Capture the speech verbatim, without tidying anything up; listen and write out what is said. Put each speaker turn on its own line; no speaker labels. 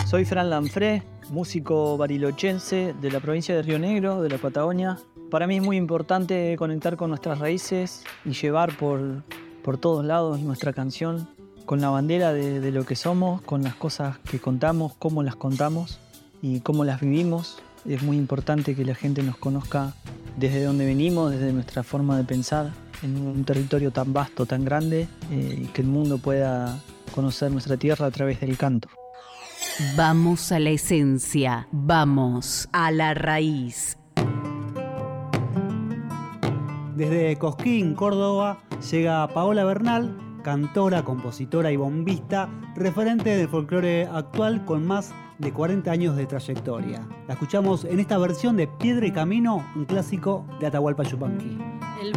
Soy Fran Lanfré, músico barilochense de la provincia de Río Negro, de la Patagonia. Para mí es muy importante conectar con nuestras raíces y llevar por, por todos lados nuestra canción, con la bandera de, de lo que somos, con las cosas que contamos, cómo las contamos y cómo las vivimos. Es muy importante que la gente nos conozca desde donde venimos, desde nuestra forma de pensar, en un territorio tan vasto, tan grande, eh, y que el mundo pueda conocer nuestra tierra a través del canto.
Vamos a la esencia, vamos a la raíz.
Desde Cosquín, Córdoba, llega Paola Bernal, cantora, compositora y bombista, referente del folclore actual con más de cuarenta años de trayectoria. La escuchamos en esta versión de Piedra y Camino, un clásico de Atahualpa Yupanqui.
El